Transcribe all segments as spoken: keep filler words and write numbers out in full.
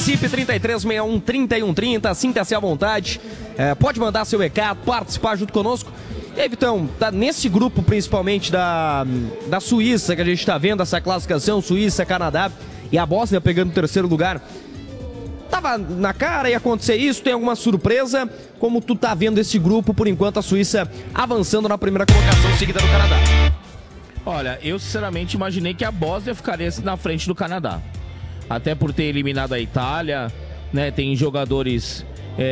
Participe, trinta e três, sessenta e um, trinta e um, trinta, sinta-se à vontade, é, pode mandar seu recado, participar junto conosco. E aí, Vitão, tá nesse grupo principalmente da, da Suíça, que a gente tá vendo essa classificação, Suíça, Canadá e a Bósnia pegando o terceiro lugar. Tava na cara, ia acontecer isso, tem alguma surpresa? Como tu tá vendo esse grupo, por enquanto a Suíça avançando na primeira colocação, seguida do Canadá? Olha, eu sinceramente imaginei que a Bósnia ficaria na frente do Canadá. Até por ter eliminado a Itália, né? Tem jogadores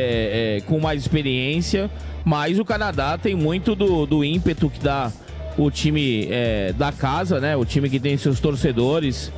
é, é, com mais experiência, mas o Canadá tem muito do, do ímpeto que dá o time é, da casa, né? O time que tem seus torcedores.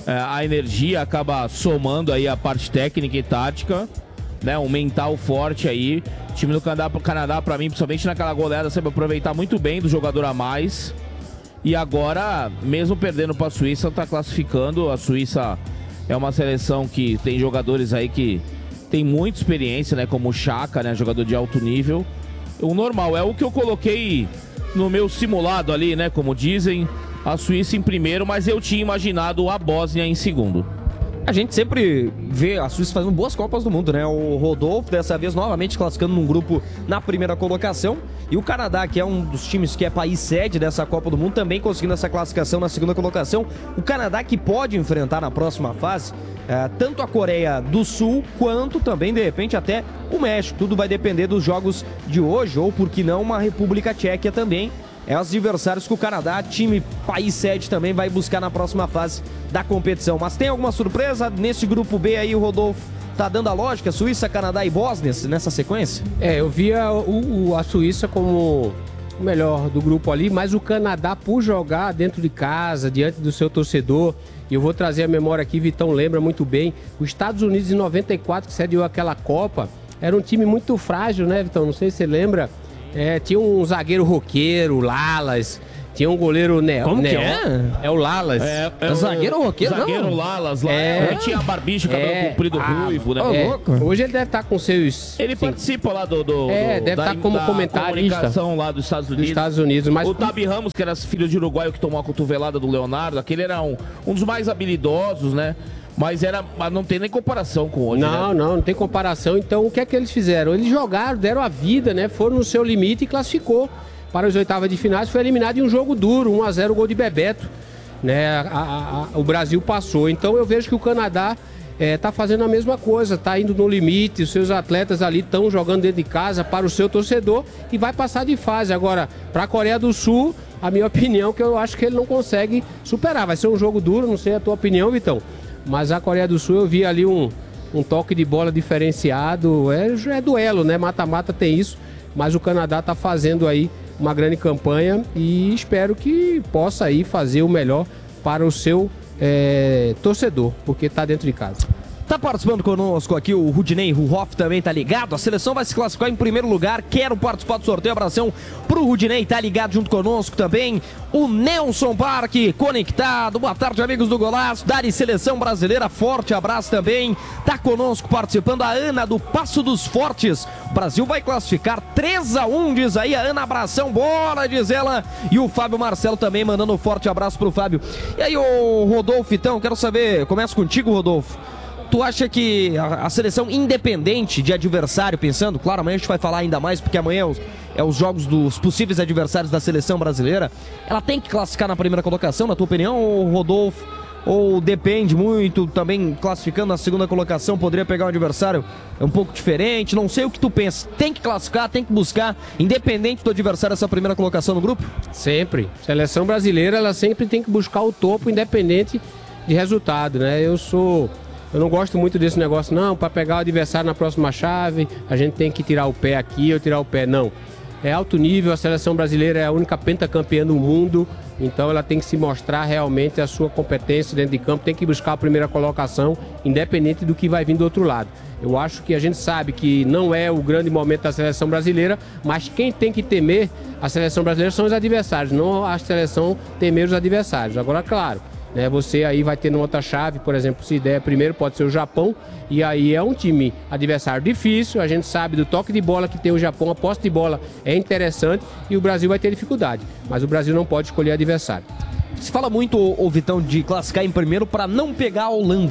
A energia acaba somando aí a parte técnica e tática, né? Um mental forte aí. O time do Canadá, Canadá para mim, principalmente naquela goleada, sabe aproveitar muito bem do jogador a mais. E agora, mesmo perdendo para a Suíça, tá classificando. A Suíça é uma seleção que tem jogadores aí que tem muita experiência, né? Como o Xhaka, né? Jogador de alto nível. O normal é o que eu coloquei no meu simulado ali, né? Como dizem. A Suíça em primeiro, mas eu tinha imaginado a Bósnia em segundo. A gente sempre vê a Suíça fazendo boas Copas do Mundo, né? O Rodolfo, dessa vez, novamente classificando num grupo na primeira colocação. E o Canadá, que é um dos times que é país sede dessa Copa do Mundo, também conseguindo essa classificação na segunda colocação. O Canadá que pode enfrentar na próxima fase é, tanto a Coreia do Sul, quanto também, de repente, até o México. Tudo vai depender dos jogos de hoje, ou, por que não, uma República Tcheca também. É os adversários que o Canadá, time país sede, também vai buscar na próxima fase da competição. Mas tem alguma surpresa nesse grupo B aí? O Rodolfo tá dando a lógica? Suíça, Canadá e Bósnia nessa sequência? É, eu via o, o, a Suíça como o melhor do grupo ali, mas o Canadá, por jogar dentro de casa, diante do seu torcedor, e eu vou trazer a memória aqui, Vitão lembra muito bem, os Estados Unidos em noventa e quatro, que sediou aquela Copa, era um time muito frágil, né, Vitão? Não sei se você lembra. É, tinha um zagueiro roqueiro, Lalas. Tinha um goleiro Neo. Como Neo, que é? É o Lalas. É, é, é o zagueiro roqueiro, zagueiro não? Lalas lá. É. Tinha a barbicha, cabelo É. comprido, Ah, ruivo, né? É. louco. Hoje ele deve estar com seus... Ele sim, participa lá do, do, É, do- deve da, estar como da comentarista. comunicação lá dos Estados dos Unidos. Estados Unidos. Mas O Tabi Ramos, que era filho de uruguaio que tomou a cotovelada do Leonardo, aquele era um, um dos mais habilidosos, né? Mas, era, mas não tem nem comparação com hoje, Não, né? não, não tem comparação. Então, o que é que eles fizeram? Eles jogaram, deram a vida, né? Foram no seu limite e classificou para as oitavas de finais. Foi eliminado em um jogo duro, um a zero, gol de Bebeto. Né? A, a, a, o Brasil passou. Então, eu vejo que o Canadá está fazendo a mesma coisa, está indo no limite. Os seus atletas ali estão jogando dentro de casa para o seu torcedor e vai passar de fase. Agora, para a Coreia do Sul, a minha opinião, que eu acho que ele não consegue superar. Vai ser um jogo duro, não sei a tua opinião, Vitão. Mas a Coreia do Sul, eu vi ali um, um toque de bola diferenciado. É, é duelo, né? Mata-mata tem isso. Mas o Canadá está fazendo aí uma grande campanha e espero que possa aí fazer o melhor para o seu é, torcedor, porque está dentro de casa. Tá participando conosco aqui o Rudinei Ruhoff, também tá ligado. A seleção vai se classificar em primeiro lugar. Quero participar do sorteio. Abração pro Rudinei, tá ligado junto conosco também. O Nelson Parque, conectado. Boa tarde, amigos do Golaço. Dari Seleção Brasileira, forte abraço também. Tá conosco participando a Ana do Passo dos Fortes. O Brasil vai classificar três a um, diz aí a Ana. Abração, bora, diz ela. E o Fábio Marcelo também mandando um forte abraço pro Fábio. E aí, o Rodolfo, então, quero saber, começa contigo, Rodolfo. Tu acha que a, a seleção, independente de adversário, pensando, claro, amanhã a gente vai falar ainda mais, porque amanhã é os, é os jogos dos possíveis adversários da seleção brasileira, ela tem que classificar na primeira colocação, na tua opinião, ou Rodolfo? Ou depende muito, também classificando na segunda colocação, poderia pegar um adversário um pouco diferente? Não sei o que tu pensa. Tem que classificar, tem que buscar, independente do adversário, essa primeira colocação no grupo? Sempre. Seleção brasileira, ela sempre tem que buscar o topo, independente de resultado, né? Eu sou... Eu não gosto muito desse negócio, não, para pegar o adversário na próxima chave, a gente tem que tirar o pé aqui ou tirar o pé, não. É alto nível, a seleção brasileira é a única pentacampeã do mundo, então ela tem que se mostrar realmente a sua competência dentro de campo, tem que buscar a primeira colocação, independente do que vai vir do outro lado. Eu acho que a gente sabe que não é o grande momento da seleção brasileira, mas quem tem que temer a seleção brasileira são os adversários, não a seleção temer os adversários. Agora, claro, né, você aí vai ter numa outra chave, por exemplo, se der primeiro pode ser o Japão, e aí é um time adversário difícil, a gente sabe do toque de bola que tem o Japão, a posse de bola é interessante e o Brasil vai ter dificuldade, mas o Brasil não pode escolher adversário. Se fala muito, ô Vitão, de classificar em primeiro para não pegar a Holanda.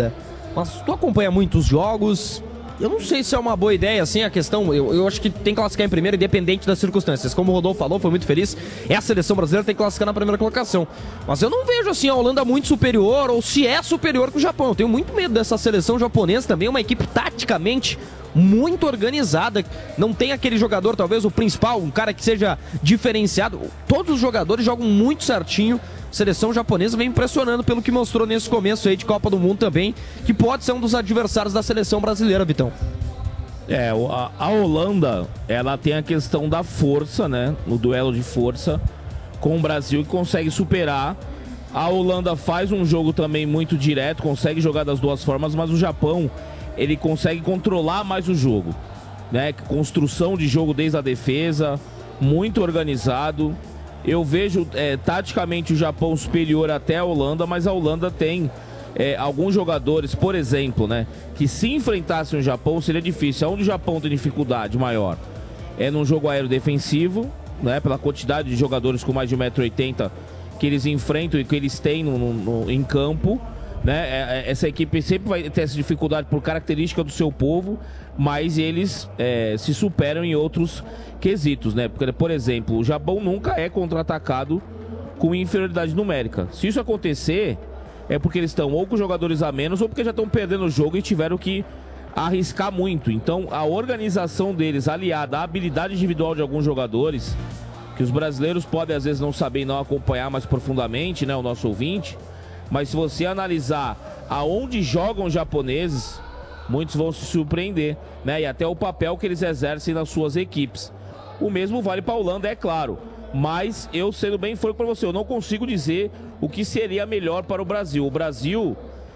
mas tu acompanha muitos jogos. Eu não sei se é uma boa ideia, assim, a questão, eu, eu acho que tem que classificar em primeiro, independente das circunstâncias. Como o Rodolfo falou, foi muito feliz, é a seleção brasileira tem que classificar na primeira colocação. Mas eu não vejo, assim, a Holanda muito superior, ou se é superior que o Japão. Eu tenho muito medo dessa seleção japonesa também, uma equipe taticamente muito organizada. Não tem aquele jogador, talvez o principal, um cara que seja diferenciado. Todos os jogadores jogam muito certinho. A seleção japonesa vem impressionando pelo que mostrou nesse começo aí de Copa do Mundo também, que pode ser um dos adversários da seleção brasileira, Vitão. É, a, a Holanda, ela tem a questão da força, né? No duelo de força com o Brasil, que consegue superar. A Holanda faz um jogo também muito direto, consegue jogar das duas formas, mas o Japão, ele consegue controlar mais o jogo, né? Construção de jogo desde a defesa, muito organizado. Eu vejo é, taticamente o Japão superior até a Holanda, mas a Holanda tem é, alguns jogadores, por exemplo, né, que se enfrentassem o Japão seria difícil. Onde o Japão tem dificuldade maior é num jogo aéreo defensivo, né, pela quantidade de jogadores com mais de um metro e oitenta que eles enfrentam e que eles têm no, no, em campo. Né? Essa equipe sempre vai ter essa dificuldade por característica do seu povo, mas eles é, se superam em outros quesitos, né? Porque, por exemplo, o Japão nunca é contra-atacado com inferioridade numérica. Se isso acontecer, é porque eles estão ou com jogadores a menos ou porque já estão perdendo o jogo e tiveram que arriscar muito. Então, a organização deles, aliada à habilidade individual de alguns jogadores, que os brasileiros podem às vezes não saber e não acompanhar mais profundamente, né? O nosso ouvinte. Mas se você analisar aonde jogam os japoneses, muitos vão se surpreender, né? E até o papel que eles exercem nas suas equipes. O mesmo vale para a Holanda, é claro. Mas eu, sendo bem franco para você, eu não consigo dizer o que seria melhor para o Brasil. O Brasil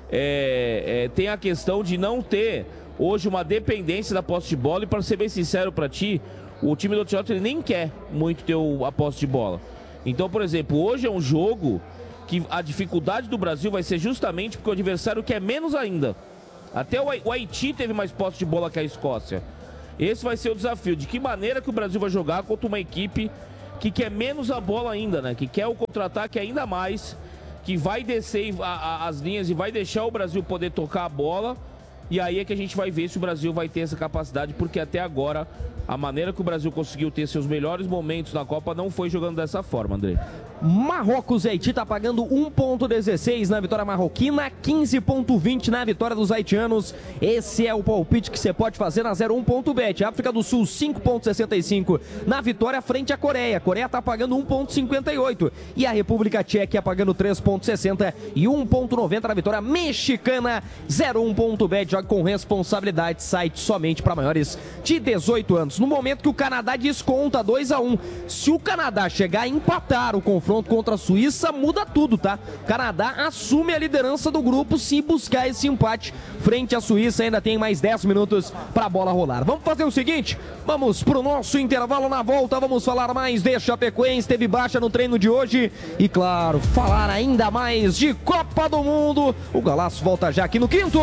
é, é, tem a questão de não ter hoje uma dependência da posse de bola. E para ser bem sincero para ti, o time do Ancelotti ele nem quer muito ter a posse de bola. Então, por exemplo, hoje é um jogo que a dificuldade do Brasil vai ser justamente porque o adversário quer menos ainda. Até o Haiti teve mais posse de bola que a Escócia. Esse vai ser o desafio. De que maneira que o Brasil vai jogar contra uma equipe que quer menos a bola ainda, né? Que quer o contra-ataque ainda mais, que vai descer a, a, as linhas e vai deixar o Brasil poder tocar a bola. E aí é que a gente vai ver se o Brasil vai ter essa capacidade, porque até agora a maneira que o Brasil conseguiu ter seus melhores momentos na Copa não foi jogando dessa forma, André. Marrocos e Haiti tá pagando um ponto dezesseis na vitória marroquina, quinze ponto vinte na vitória dos haitianos. Esse é o palpite que você pode fazer na zero um ponto bet. África do Sul, cinco ponto sessenta e cinco na vitória frente à Coreia. A Coreia tá pagando um ponto cinquenta e oito e a República Tcheca pagando três ponto sessenta e um ponto noventa na vitória mexicana. Zero um ponto bet, joga com responsabilidade, site somente para maiores de dezoito anos. No momento que o Canadá desconta dois a um, se o Canadá chegar a empatar o confronto contra a Suíça, muda tudo, tá? O Canadá assume a liderança do grupo se buscar esse empate frente à Suíça. Ainda tem mais dez minutos pra bola rolar. Vamos fazer o seguinte, vamos pro nosso intervalo. Na volta vamos falar mais de Chapecoense, teve baixa no treino de hoje e, claro, falar ainda mais de Copa do Mundo. O Galaço volta já aqui no quinto.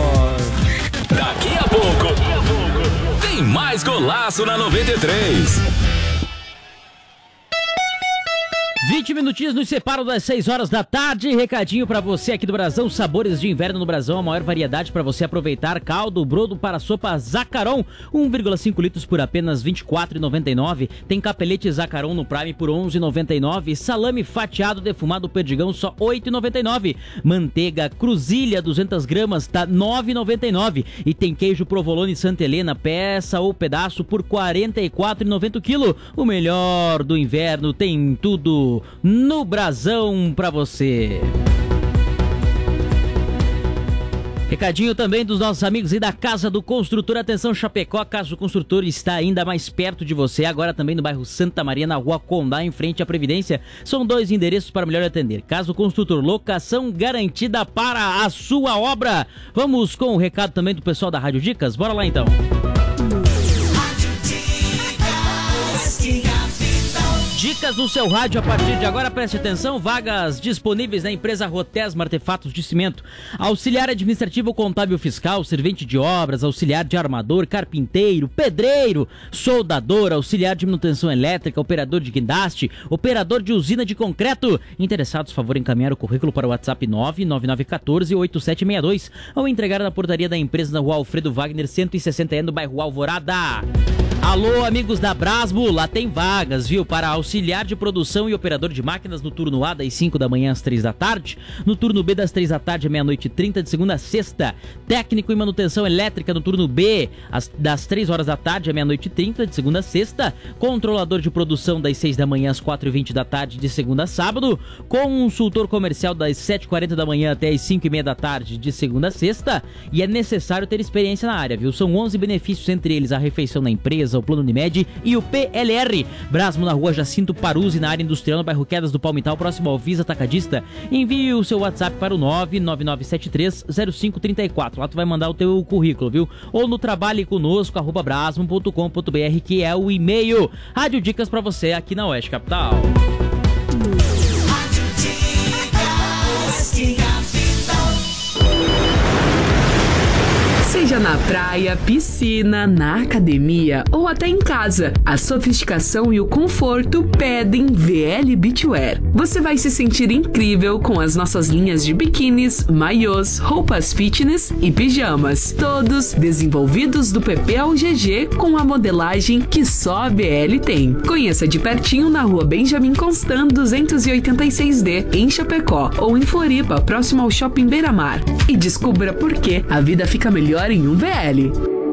Daqui a pouco tem mais Golaço na noventa e três. vinte minutinhos nos separam das seis horas da tarde. Recadinho pra você aqui do Brasão. Sabores de inverno no Brasão. A maior variedade pra você aproveitar. Caldo, brodo para sopa Zacaron. um vírgula cinco litros por apenas vinte e quatro reais e noventa e nove centavos. Tem capelete Zacaron no Prime por onze reais e noventa e nove centavos. Salame fatiado defumado Perdigão só oito reais e noventa e nove centavos. Manteiga Cruzilha duzentas gramas tá nove reais e noventa e nove centavos. E tem queijo Provolone Santa Helena peça ou pedaço por quarenta e quatro reais e noventa centavos o quilo. O melhor do inverno tem tudo no Brasão pra você. Recadinho também dos nossos amigos e da Casa do Construtor. Atenção, Chapecó, a Casa do Construtor está ainda mais perto de você. Agora também no bairro Santa Maria, na Rua Condá, em frente à Previdência. São dois endereços para melhor atender. Casa do Construtor, locação garantida para a sua obra. Vamos com o recado também do pessoal da Rádio Dicas. Bora lá então. Dicas no seu rádio a partir de agora, preste atenção, vagas disponíveis na empresa Rotesma Artefatos de Cimento. Auxiliar administrativo, contábil fiscal, servente de obras, auxiliar de armador, carpinteiro, pedreiro, soldador, auxiliar de manutenção elétrica, operador de guindaste, operador de usina de concreto. Interessados, favor encaminhar o currículo para o WhatsApp nove nove nove um quatro oito sete seis dois ou entregar na portaria da empresa na rua Alfredo Wagner cento e sessenta no bairro Alvorada. Alô, amigos da Brasmo, lá tem vagas, viu? Para auxiliar de produção e operador de máquinas no turno A das cinco da manhã às três da tarde, no turno B das três da tarde à meia-noite e trinta, de segunda a sexta. Técnico em manutenção elétrica no turno B, as, das três horas da tarde à meia-noite e trinta, de segunda a sexta. Controlador de produção das seis da manhã às quatro e vinte da tarde, de segunda a sábado. Consultor comercial das sete e quarenta da manhã até as cinco e meia da tarde, de segunda a sexta. E é necessário ter experiência na área, viu? São onze benefícios, entre eles a refeição na empresa, o Plano Unimed e o P L R. Brasmo na rua Jacinto Paruzzi, na área industrial, no bairro Quedas do Palmital, próximo ao Visa Atacadista. Envie o seu WhatsApp para o nove nove nove sete três zero cinco três quatro. Lá tu vai mandar o teu currículo, viu? Ou no trabalhe conosco, arroba brasmo ponto com ponto br, que é o e-mail. Rádio Dicas pra você aqui na Oeste Capital. Rádio Dicas, Seja na praia, piscina, na academia ou até em casa, a sofisticação e o conforto pedem V L Beachwear. Você vai se sentir incrível com as nossas linhas de biquínis, maiôs, roupas fitness e pijamas, todos desenvolvidos do P P ao G G com a modelagem que só a B L tem. Conheça de pertinho na rua Benjamin Constant duzentos e oitenta e seis D, em Chapecó, ou em Floripa, próximo ao Shopping Beira-Mar. E descubra por que a vida fica melhor em um V L.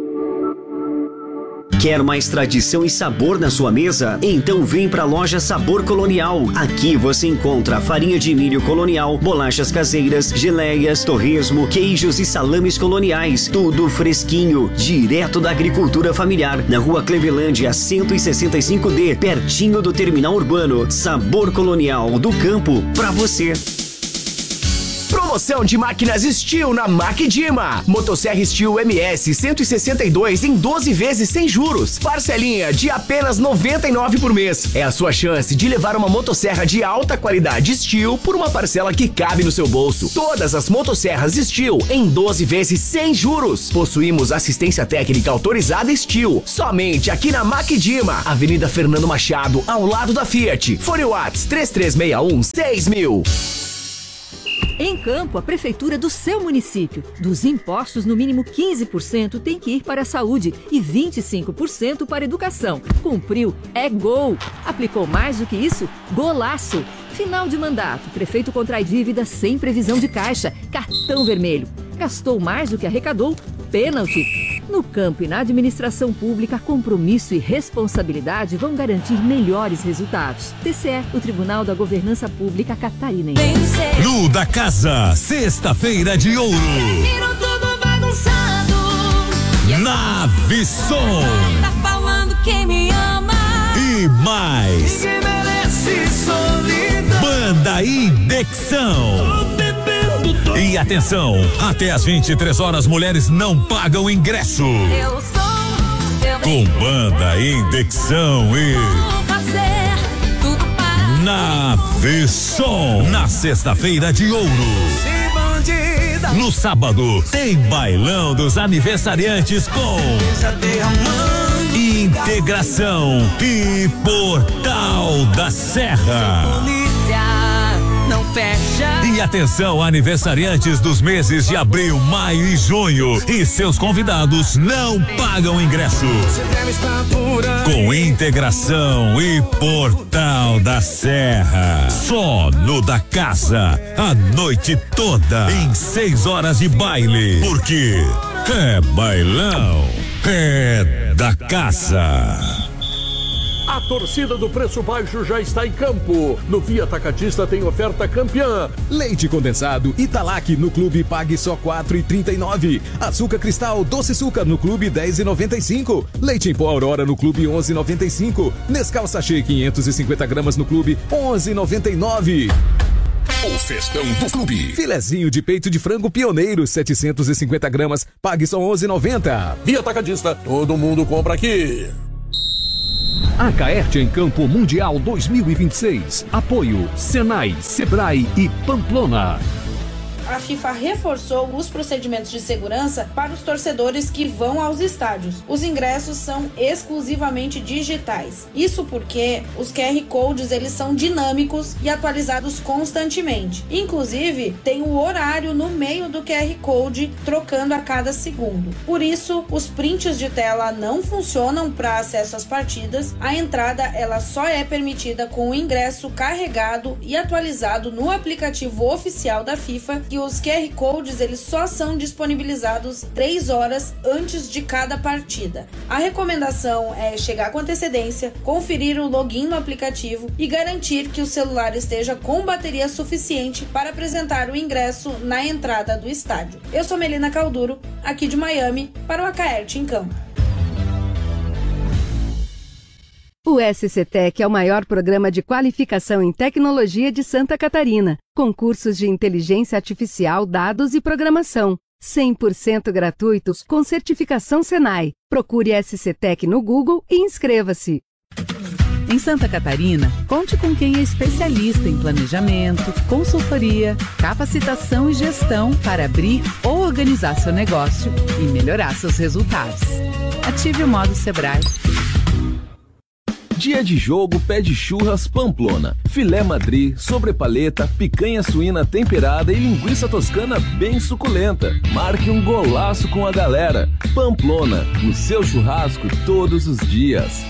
Quer mais tradição e sabor na sua mesa? Então vem pra loja Sabor Colonial. Aqui você encontra farinha de milho colonial, bolachas caseiras, geleias, torresmo, queijos e salames coloniais. Tudo fresquinho, direto da agricultura familiar. Na rua Clevelândia, cento e sessenta e cinco D, pertinho do terminal urbano. Sabor Colonial, do campo pra você. Promoção de máquinas Steel na Macdima. Motosserra Steel M S cento e sessenta e dois em doze vezes sem juros. Parcelinha de apenas noventa e nove por mês. É a sua chance de levar uma motosserra de alta qualidade Steel por uma parcela que cabe no seu bolso. Todas as motosserras Steel em doze vezes sem juros. Possuímos assistência técnica autorizada Steel. Somente aqui na Macdima, Avenida Fernando Machado, ao lado da Fiat. Fone Whats três três seis um seis mil. Em Campo, a prefeitura do seu município. Dos impostos, no mínimo quinze por cento tem que ir para a saúde e vinte e cinco por cento para a educação. Cumpriu, é gol. Aplicou mais do que isso? Golaço. Final de mandato, prefeito contrai dívida sem previsão de caixa. Cartão vermelho. Gastou mais do que arrecadou? Pênalti. No campo e na administração pública, compromisso e responsabilidade vão garantir melhores resultados. T C E, o Tribunal da Governança Pública Catarinense. No da Casa, sexta-feira de ouro. tudo bagunçado. Navisson. Tá falando quem me ama. E mais. Ninguém merece solidão. Banda Indexão. E atenção, até às vinte e três horas, mulheres não pagam ingresso. Eu sou seu Com Banda Indexão e Vou fazer tudo para Navisson. Na sexta-feira de ouro. No sábado, tem bailão dos aniversariantes com Integração e Portal da Serra. não fecha. E atenção, aniversariantes dos meses de abril, maio e junho. E seus convidados não pagam ingresso. Com Integração e Portal da Serra. Só no da Casa. A noite toda. Em seis horas de baile. Porque é bailão. É da casa. A torcida do preço baixo já está em campo. No Via Atacadista tem oferta campeã. Leite condensado Italac no clube pague só quatro reais e trinta e nove centavos. Açúcar cristal Doce Açúcar no clube dez reais e noventa e cinco centavos. Leite em pó Aurora no clube onze reais e noventa e cinco centavos. Nescau Sachê quinhentos e cinquenta gramas no clube onze reais e noventa e nove centavos. O festão do clube. Filezinho de peito de frango pioneiro, setecentos e cinquenta gramas, pague só onze reais e noventa centavos. Via Atacadista, todo mundo compra aqui. A Caerte em Campo Mundial dois mil e vinte e seis. Apoio Senai, Sebrae e Pamplona. A FIFA reforçou os procedimentos de segurança para os torcedores que vão aos estádios. Os ingressos são exclusivamente digitais. Isso porque os Q R Codes eles são dinâmicos e atualizados constantemente. Inclusive, tem o horário no meio do Q R Code trocando a cada segundo. Por isso, os prints de tela não funcionam para acesso às partidas. A entrada ela só é permitida com o ingresso carregado e atualizado no aplicativo oficial da FIFA, e os Q R Codes eles só são disponibilizados três horas antes de cada partida. A recomendação é chegar com antecedência, conferir o login no aplicativo e garantir que o celular esteja com bateria suficiente para apresentar o ingresso na entrada do estádio. Eu sou Melina Calduro, aqui de Miami, para o A Caerte em Campo. O S C Tech é o maior programa de qualificação em tecnologia de Santa Catarina, com cursos de inteligência artificial, dados e programação, cem por cento gratuitos com certificação Senai. Procure S C Tech no Google e inscreva-se. Em Santa Catarina, conte com quem é especialista em planejamento, consultoria, capacitação e gestão para abrir ou organizar seu negócio e melhorar seus resultados. Ative o modo Sebrae. Dia de jogo pede churras Pamplona. Filé madri, sobrepaleta, picanha suína temperada e linguiça toscana bem suculenta. Marque um golaço com a galera. Pamplona, no seu churrasco todos os dias.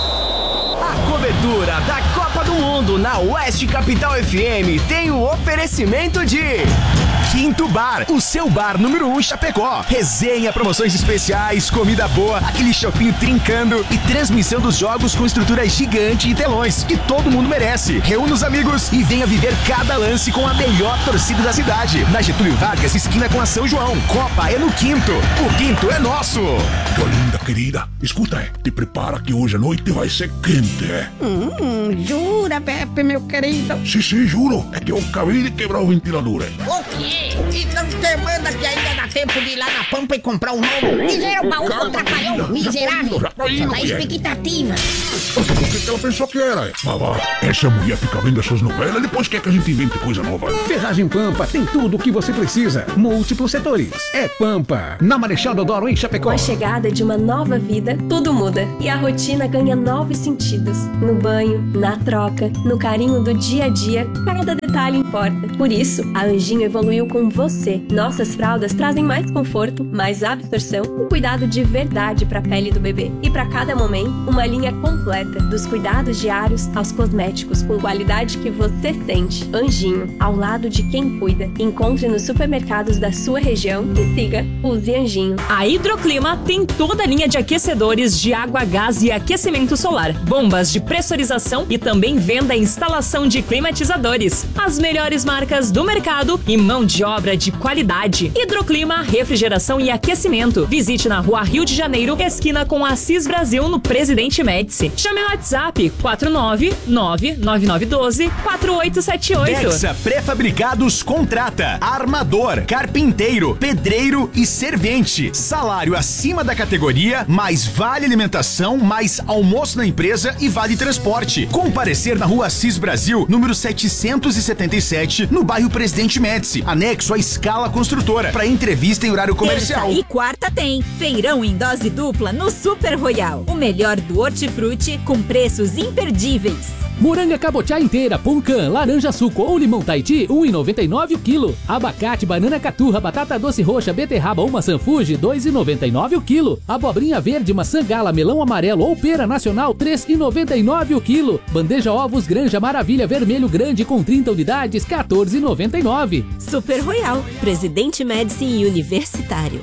A cobertura da Copa do Mundo na Oeste Capital F M tem o oferecimento de Quinto Bar, o seu bar número um em Chapecó. Resenha, promoções especiais, comida boa, aquele shopping trincando e transmissão dos jogos com estrutura gigante e telões que todo mundo merece. Reúna os amigos e venha viver cada lance com a melhor torcida da cidade. Na Getúlio Vargas, esquina com a São João. Copa é no Quinto. O Quinto é nosso. Ô linda querida, escuta, te prepara que hoje à noite vai ser quente. Hum, jura, Pepe, meu querido? Sim, sim, juro. É que eu acabei de quebrar o ventilador. O quê? Então te manda que ainda dá tempo de ir lá na Pampa e comprar um novo. Miserável, baú com trapalhão, miserável. Tá na expectativa. Nossa, por que ela pensou que era? Babá, essa mulher fica vendo essas novelas e depois quer que a gente invente coisa nova. Ferragem Pampa tem tudo o que você precisa. Múltiplos setores. É Pampa. Na Marechal Deodoro, em Chapecó. Com a chegada de uma nova vida, tudo muda. E a rotina ganha novos sentidos. No banho, na troca, no carinho do dia a dia, cada detalhe importa. Por isso, a Anjinho evoluiu com você. Nossas fraldas trazem mais conforto, mais absorção e cuidado de verdade para a pele do bebê. E para cada momento, uma linha completa, dos cuidados diários aos cosméticos, com qualidade que você sente. Anjinho, ao lado de quem cuida. Encontre nos supermercados da sua região e siga Use Anjinho. A Hidroclima tem toda a linha de aquecedores de água, gás e aquecimento solar, bombas de pressurização e também venda e instalação de climatizadores. As melhores marcas do mercado e mão de obra de qualidade. Hidroclima, refrigeração e aquecimento. Visite na Rua Rio de Janeiro, esquina com Assis Brasil, no Presidente Médici. Chame no WhatsApp quatro nove nove nove nove um dois quatro oito sete oito. Dexa Pré-fabricados contrata armador, carpinteiro, pedreiro e servente. Salário acima da categoria, mais vale alimentação, mais almoço na empresa e vale transporte. Comparecer na Rua Assis Brasil, número setecentos e setenta e sete, no bairro Presidente Médici, anexo à Escala Construtora, para entrevista em horário comercial. Terça e quarta tem feirão em dose dupla no Super Royal. O melhor do hortifruti com preços imperdíveis. Moranga cabotiá inteira, Puncan, laranja suco ou limão Tahiti, um real e noventa e nove o quilo. Abacate, banana caturra, batata doce roxa, beterraba ou maçã Fuji, dois reais e noventa e nove o quilo. Abobrinha verde, maçã gala, melão amarelo ou pera nacional, três reais e noventa e nove o quilo. Bandeja ovos Granja Maravilha vermelho grande com trinta unidades, quatorze reais e noventa e nove. Super Royal, Presidente Médici e Universitário.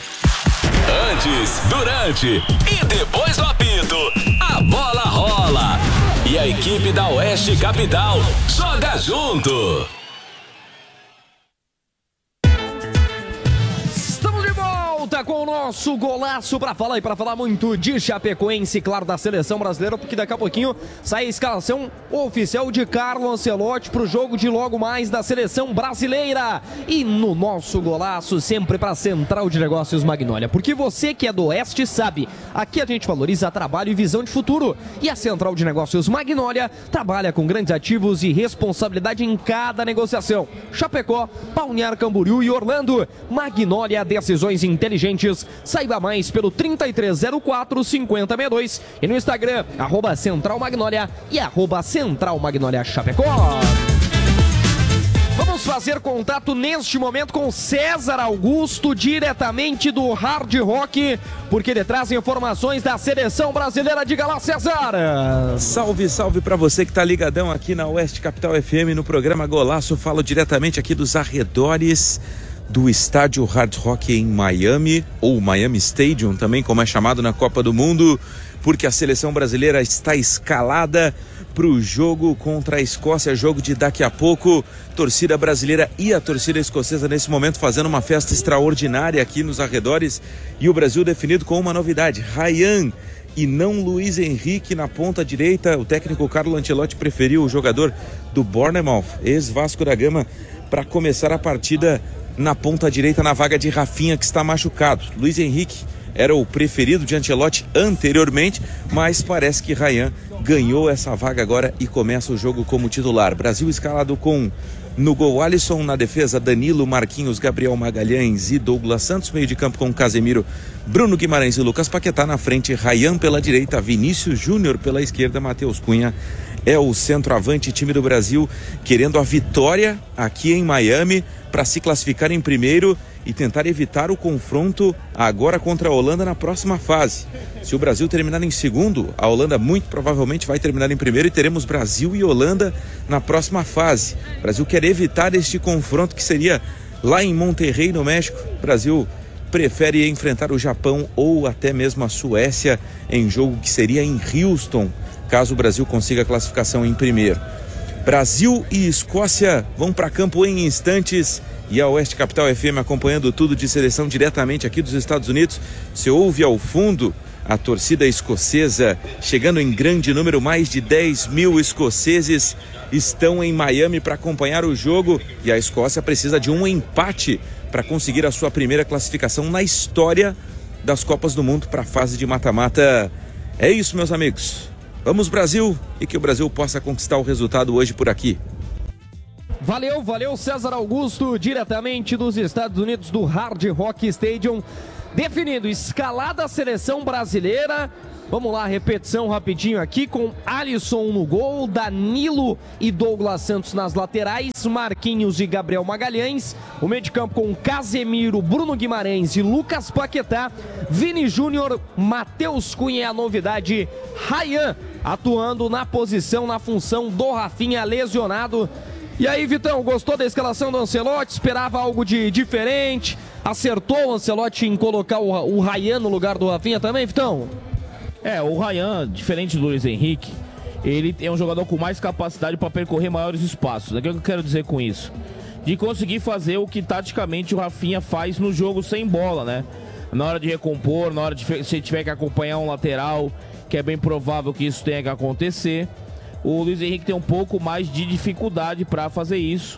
Antes, durante e depois do apito, a bola rola. E a equipe da Oeste Capital joga junto. Estamos de volta volta com o nosso golaço para falar e para falar muito de Chapecoense, claro, da seleção brasileira, porque daqui a pouquinho sai a escalação oficial de Carlo Ancelotti para o jogo de logo mais da seleção brasileira. E no nosso golaço, sempre para a Central de Negócios Magnólia, porque você que é do Oeste sabe, aqui a gente valoriza trabalho e visão de futuro. E a Central de Negócios Magnólia trabalha com grandes ativos e responsabilidade em cada negociação. Chapecó, Balneário Camboriú e Orlando. Magnólia, decisões inteligentes. Saiba mais pelo trinta e três zero quatro, cinquenta sessenta e dois e no Instagram, arroba Central Magnólia e arroba Central Magnólia Chapecó. Vamos fazer contato neste momento com César Augusto, diretamente do Hard Rock, porque ele traz informações da seleção brasileira. Diga lá, César! Salve, salve pra você que tá ligadão aqui na Oeste Capital F M no programa Golaço. Falo diretamente aqui dos arredores do estádio Hard Rock em Miami, ou Miami Stadium também, como é chamado na Copa do Mundo, porque a seleção brasileira está escalada para o jogo contra a Escócia, jogo de daqui a pouco. Torcida brasileira e a torcida escocesa nesse momento fazendo uma festa extraordinária aqui nos arredores, e o Brasil definido com uma novidade: Ryan e não Luiz Henrique na ponta direita. O técnico Carlo Ancelotti preferiu o jogador do Bournemouth, ex-Vasco da Gama, para começar a partida na ponta direita, na vaga de Rafinha, que está machucado. Luiz Henrique era o preferido de Ancelotti anteriormente, mas parece que Ryan ganhou essa vaga agora e começa o jogo como titular. Brasil escalado com, no gol, Alisson, na defesa Danilo, Marquinhos, Gabriel Magalhães e Douglas Santos, meio de campo com Casemiro, Bruno Guimarães e Lucas Paquetá na frente, Ryan pela direita, Vinícius Júnior pela esquerda, Matheus Cunha é o centroavante. Time do Brasil querendo a vitória aqui em Miami para se classificar em primeiro e tentar evitar o confronto agora contra a Holanda na próxima fase. Se o Brasil terminar em segundo, a Holanda muito provavelmente vai terminar em primeiro e teremos Brasil e Holanda na próxima fase. O Brasil quer evitar este confronto que seria lá em Monterrey, no México. O Brasil prefere enfrentar o Japão ou até mesmo a Suécia em jogo que seria em Houston, caso o Brasil consiga a classificação em primeiro. Brasil e Escócia vão para campo em instantes, e a Oeste Capital F M acompanhando tudo de seleção diretamente aqui dos Estados Unidos. Se ouve ao fundo a torcida escocesa chegando em grande número, mais de dez mil escoceses estão em Miami para acompanhar o jogo, e a Escócia precisa de um empate para conseguir a sua primeira classificação na história das Copas do Mundo para a fase de mata-mata. É isso, meus amigos. Vamos, Brasil, e que o Brasil possa conquistar o resultado hoje por aqui. Valeu, valeu, César Augusto, diretamente dos Estados Unidos, do Hard Rock Stadium, definindo escalada a seleção brasileira. Vamos lá, repetição rapidinho aqui, com Alisson no gol, Danilo e Douglas Santos nas laterais, Marquinhos e Gabriel Magalhães, o meio de campo com Casemiro, Bruno Guimarães e Lucas Paquetá, Vini Júnior, Matheus Cunha, a novidade, Ryan atuando na posição, na função do Rafinha lesionado. E aí, Vitão, gostou da escalação do Ancelotti? Esperava algo de diferente? Acertou o Ancelotti em colocar o, o Ryan no lugar do Rafinha também, Vitão? É, o Ryan, diferente do Luiz Henrique, ele é um jogador com mais capacidade para percorrer maiores espaços. O que eu quero dizer com isso? De conseguir fazer o que taticamente o Rafinha faz no jogo sem bola, né? Na hora de recompor, na hora de se tiver que acompanhar um lateral, que é bem provável que isso tenha que acontecer. O Luiz Henrique tem um pouco mais de dificuldade para fazer isso,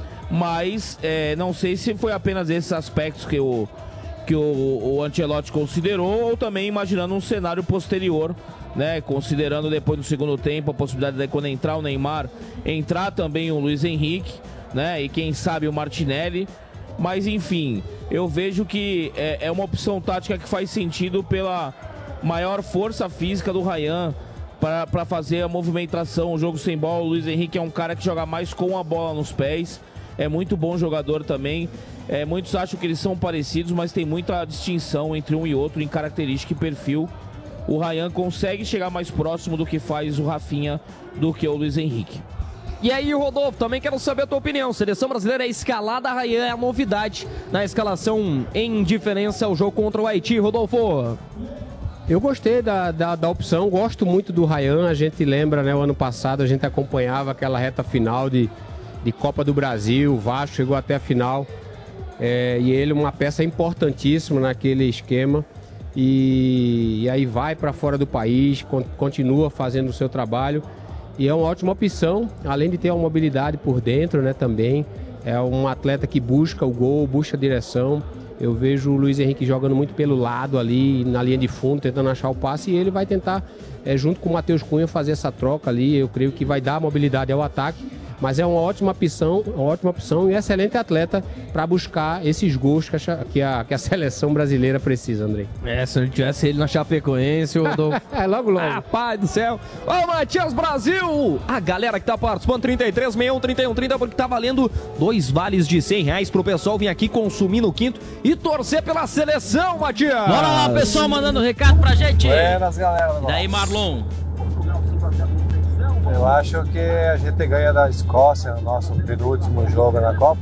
mas é, não sei se foi apenas esses aspectos que o, que o, o Ancelotti considerou, ou também imaginando um cenário posterior, né? Considerando depois do segundo tempo a possibilidade de, quando entrar o Neymar, entrar também o Luiz Henrique, né? E quem sabe o Martinelli. Mas enfim, eu vejo que é, é uma opção tática que faz sentido pela maior força física do Ryan para fazer a movimentação, o jogo sem bola. O Luiz Henrique é um cara que joga mais com a bola nos pés, é muito bom jogador também. É, muitos acham que eles são parecidos, mas tem muita distinção entre um e outro em característica e perfil. O Ryan consegue chegar mais próximo do que faz o Rafinha do que o Luiz Henrique. E aí, Rodolfo, também quero saber a tua opinião. Seleção brasileira é escalada, a Ryan é a novidade na escalação em diferença ao jogo contra o Haiti. Rodolfo? Eu gostei da, da, da opção, gosto muito do Ryan. A gente lembra, né, o ano passado a gente acompanhava aquela reta final de, de Copa do Brasil, o Vasco chegou até a final É, e ele é uma peça importantíssima naquele esquema. E, e aí vai para fora do país, con- continua fazendo o seu trabalho. E é uma ótima opção, além de ter uma mobilidade por dentro, né, também. É um atleta que busca o gol, busca a direção. Eu vejo o Luiz Henrique jogando muito pelo lado ali, na linha de fundo, tentando achar o passe. E ele vai tentar, é, junto com o Matheus Cunha, fazer essa troca ali. Eu creio que vai dar mobilidade ao ataque. Mas é uma ótima opção, uma ótima opção e excelente atleta para buscar esses gols que a, que, a, que a seleção brasileira precisa, Andrei. É, se não tivesse ele na Chapecoense, eu dou... É, logo, logo. Ah, pai do céu. Ô, Matias Brasil! A galera que tá participando, trinta e três, sessenta e um, trinta e um, trinta, porque tá valendo dois vales de cem reais pro pessoal vir aqui consumir no quinto e torcer pela seleção, Matias! Bora lá, pessoal, mandando recado pra gente. Buenas, galera. E daí, Marlon? Eu acho que a gente ganha da Escócia no nosso penúltimo jogo na Copa.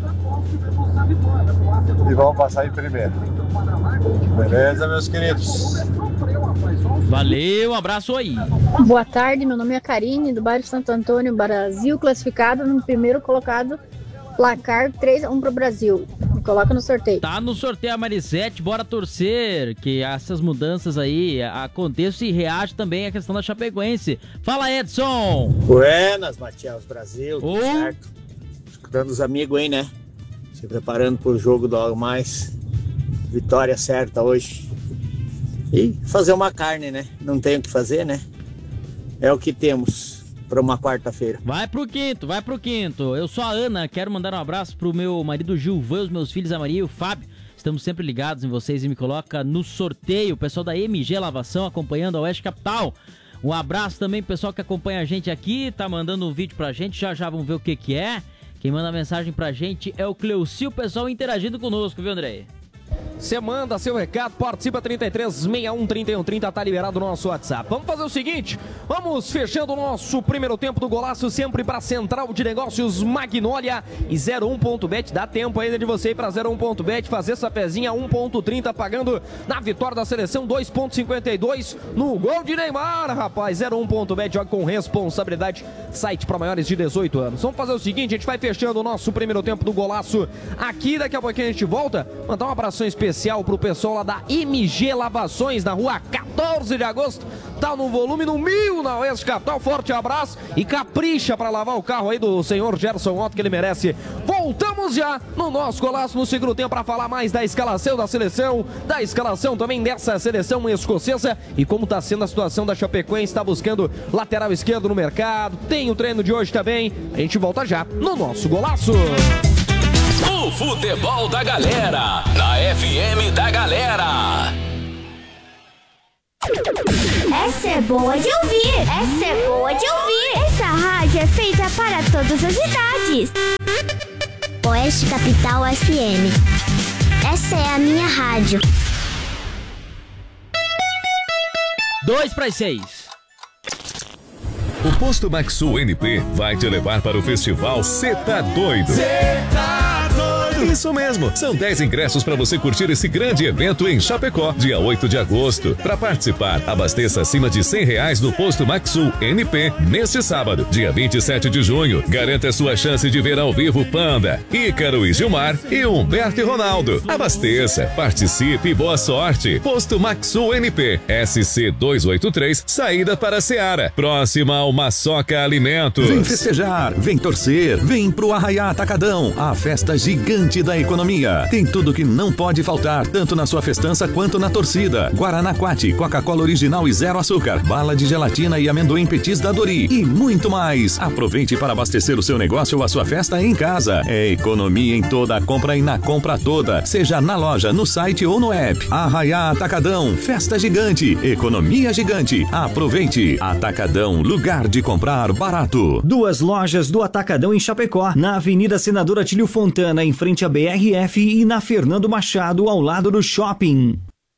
E vamos passar em primeiro. Beleza, meus queridos? Valeu, um abraço aí. Boa tarde, meu nome é Karine, do bairro Santo Antônio, Brasil, classificado no primeiro colocado, placar três a um pro Brasil. Me coloca no sorteio. Tá no sorteio a Marisete, bora torcer que essas mudanças aí aconteçam e reage também a questão da Chapecoense. Fala, Edson! Buenas, Matias Brasil, tudo oh. certo? Escutando os amigos aí, né? Se preparando pro jogo do Logo Mais. Vitória certa hoje. E fazer uma carne, né? Não tem o que fazer, né? É o que temos para uma quarta-feira. Vai pro quinto, vai pro quinto. Eu sou a Ana, quero mandar um abraço pro meu marido Gilvan, os meus filhos a Maria e o Fábio. Estamos sempre ligados em vocês e me coloca no sorteio. O pessoal da M G Lavação acompanhando a Oeste Capital. Um abraço também pro pessoal que acompanha a gente aqui, tá mandando um vídeo pra gente, já já vamos ver o que que é. Quem manda mensagem pra gente é o Cleuci, o pessoal interagindo conosco, viu, André? Você manda seu recado, participa trinta e três, sessenta e um, trinta e um, trinta, tá liberado no nosso WhatsApp. Vamos fazer o seguinte, vamos fechando o nosso primeiro tempo do golaço, sempre para Central de Negócios Magnólia e zero um ponto bet. Dá tempo ainda de você ir para zero um ponto bet, fazer essa pezinha um ponto trinta, pagando na vitória da seleção dois ponto cinquenta e dois no gol de Neymar, rapaz. zero um ponto bet, joga com responsabilidade, site para maiores de dezoito anos. Vamos fazer o seguinte, a gente vai fechando o nosso primeiro tempo do golaço aqui, daqui a pouquinho a gente volta, mandar um abraço especial pro pessoal lá da M G Lavações, na rua quatorze de agosto, tá no volume no mil na Oeste Capital. Forte abraço e capricha para lavar o carro aí do senhor Gerson Otto, que ele merece. Voltamos já no nosso golaço no segundo tempo para falar mais da escalação da seleção, da escalação também dessa seleção escocesa e como tá sendo a situação da Chapecoense, tá buscando lateral esquerdo no mercado, tem o treino de hoje também. A gente volta já no nosso golaço. O futebol da galera, na F M da Galera. Essa é boa de ouvir, essa é boa de ouvir. Essa rádio é feita para todas as idades. Oeste Capital F M. Essa é a minha rádio. Dois para as seis. O Posto Maxul N P vai te levar para o festival Cê Tá Doido. Cê tá doido. Isso mesmo, são dez ingressos para você curtir esse grande evento em Chapecó, dia oito de agosto. Para participar, abasteça acima de cem reais no Posto Maxul N P neste sábado, dia vinte e sete de junho. Garanta sua chance de ver ao vivo Panda, Ícaro e Gilmar e Humberto e Ronaldo. Abasteça, participe e boa sorte. Posto Maxul N P, S C duzentos e oitenta e três, saída para Seara, próxima ao Maçoca Alimentos. Vem festejar, vem torcer, vem pro Arraiá Atacadão, a festa gigante da economia. Tem tudo que não pode faltar, tanto na sua festança quanto na torcida. Guaraná Quati, Coca-Cola original e zero açúcar, bala de gelatina e amendoim petis da Dori e muito mais. Aproveite para abastecer o seu negócio ou a sua festa em casa. É economia em toda a compra e na compra toda, seja na loja, no site ou no app. Arraiá Atacadão, festa gigante, economia gigante. Aproveite. Atacadão, lugar de comprar barato. Duas lojas do Atacadão em Chapecó, na Avenida Senador Atílio Fontana, em frente a B R F, e na Fernando Machado, ao lado do shopping.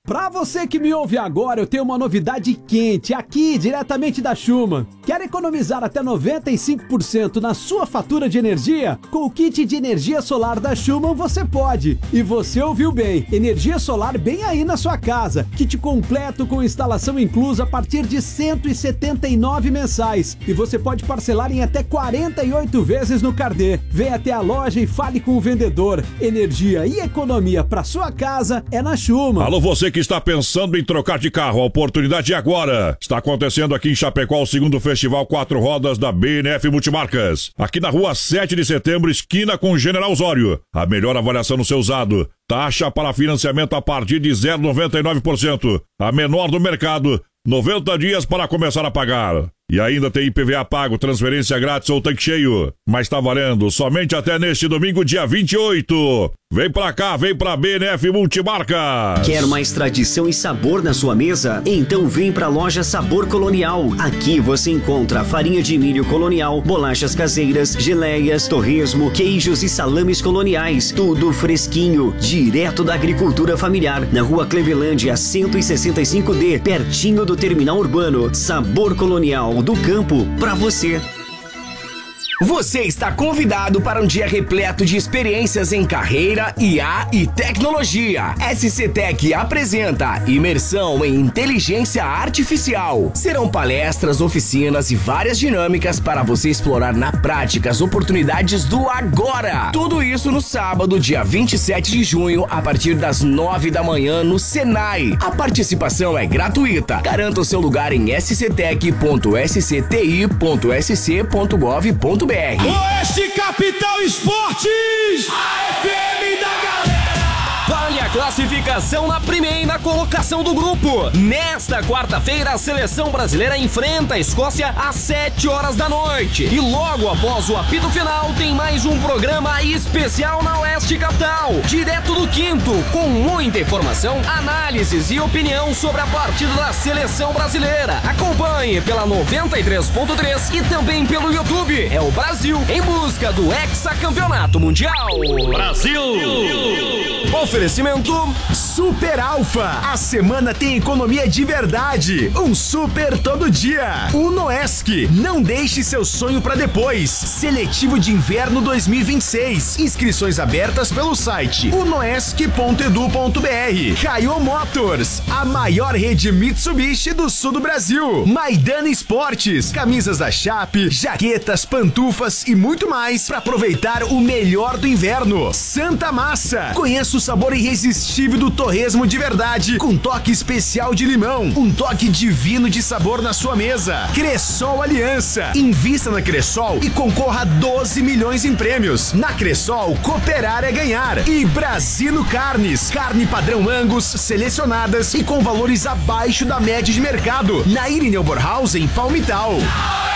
Pra você que me ouve agora, eu tenho uma novidade quente aqui, diretamente da Schumann. Quer economizar até noventa e cinco por cento na sua fatura de energia? Com o kit de energia solar da Schumann você pode. E você ouviu bem, energia solar bem aí na sua casa. Kit completo com instalação inclusa a partir de cento e setenta e nove mensais. E você pode parcelar em até quarenta e oito vezes no Cardê. Vem até a loja e fale com o vendedor. Energia e economia para sua casa é na Schumann. Alô, você que está pensando em trocar de carro, a oportunidade é agora. Está acontecendo aqui em Chapecó o segundo Festival Quatro Rodas da B N F Multimarcas. Aqui na rua sete de setembro, esquina com General Osório. A melhor avaliação no seu usado. Taxa para financiamento a partir de zero vírgula noventa e nove por cento. A menor do mercado. noventa dias para começar a pagar. E ainda tem I P V A pago, transferência grátis ou tanque cheio. Mas tá valendo somente até neste domingo, dia vinte e oito. Vem pra cá, vem pra B N F Multimarcas. Quer mais tradição e sabor na sua mesa? Então vem pra loja Sabor Colonial. Aqui você encontra farinha de milho colonial, bolachas caseiras, geleias, torresmo, queijos e salames coloniais. Tudo fresquinho, direto da agricultura familiar. Na rua Clevelândia, cento e sessenta e cinco D, pertinho do terminal urbano. Sabor Colonial do campo pra você. Você está convidado para um dia repleto de experiências em carreira, I A e tecnologia. S C Tech apresenta Imersão em Inteligência Artificial. Serão palestras, oficinas e várias dinâmicas para você explorar na prática as oportunidades do agora. Tudo isso no sábado, dia vinte e sete de junho, a partir das nove da manhã no Senai. A participação é gratuita. Garanta o seu lugar em s c tech ponto s c t i ponto s c ponto gov ponto b r. Oeste Capital Esportes, a F M da galera. Vale a classificação na primeira colocação do grupo. Nesta quarta-feira, a seleção brasileira enfrenta a Escócia às sete horas da noite. E logo após o apito final, tem mais um programa especial na Oeste Capital. Direto do quinto, com muita informação, análises e opinião sobre a partida da seleção brasileira. Acompanhe pela noventa e três ponto três e também pelo YouTube. É o Brasil em busca do hexacampeonato mundial. Brasil! Oferecimento Super Alfa. A semana tem economia de verdade. Um super todo dia. Unoesc. Não deixe seu sonho para depois. Seletivo de Inverno dois mil e vinte e seis. Inscrições abertas pelo site unoesc ponto edu ponto b r. Caio Motors. A maior rede Mitsubishi do sul do Brasil. Maidana Esportes. Camisas da Chape, jaquetas, pantufas e muito mais para aproveitar o melhor do inverno. Santa Massa. Conheça o sabor irresistível do torresmo de verdade, com toque especial de limão, um toque divino de sabor na sua mesa. Cressol Aliança. Invista na Cressol e concorra a doze milhões em prêmios. Na Cressol, cooperar é ganhar. E Brasino Carnes. Carne padrão Angus, selecionadas e com valores abaixo da média de mercado. Na Irineu Borhaus, em Palmital.